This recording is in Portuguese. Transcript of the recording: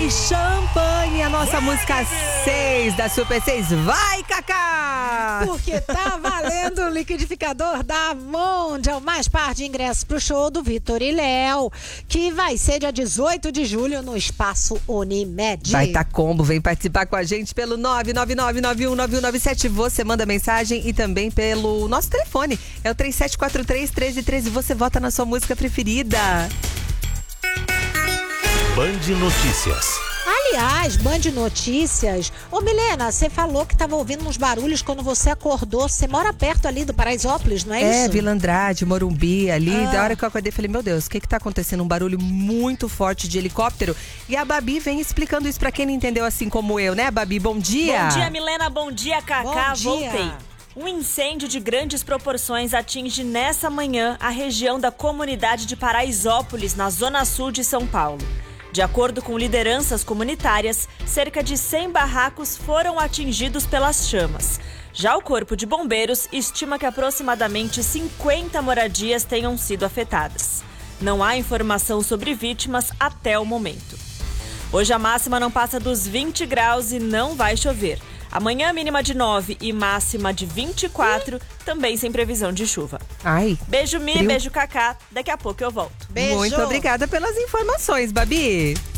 e champanhe, a nossa música 6 da Super 6. Vai, Cacá! Porque tá valendo o liquidificador da Mondial, mais par de ingressos pro show do Vitor e Léo, que vai ser dia 18 de julho no Espaço Unimed. Vai tá combo, vem participar com a gente pelo 999919197. Você manda mensagem e também pelo nosso telefone. É o 3743-1313. Você vota na sua música preferida. Band Notícias. Aliás, Band Notícias. Ô Milena, você falou que tava ouvindo uns barulhos quando você acordou. Você mora perto ali do Paraisópolis, não é isso? É, Vila Andrade, Morumbi, ali. Da hora que eu acordei, falei, meu Deus, o que tá acontecendo? Um barulho muito forte de helicóptero. E a Babi vem explicando isso pra quem não entendeu, assim como eu, né, Babi? Bom dia! Bom dia, Milena. Bom dia, Cacá. Bom dia. Voltei. Um incêndio de grandes proporções atinge nessa manhã a região da comunidade de Paraisópolis, na zona sul de São Paulo. De acordo com lideranças comunitárias, cerca de 100 barracos foram atingidos pelas chamas. Já o Corpo de Bombeiros estima que aproximadamente 50 moradias tenham sido afetadas. Não há informação sobre vítimas até o momento. Hoje a máxima não passa dos 20 graus e não vai chover. Amanhã mínima de 9 e máxima de 24, também sem previsão de chuva. Ai, Beijo, Mi, frio. Beijo, Cacá. Daqui a pouco eu volto. Beijo. Muito obrigada pelas informações, Babi.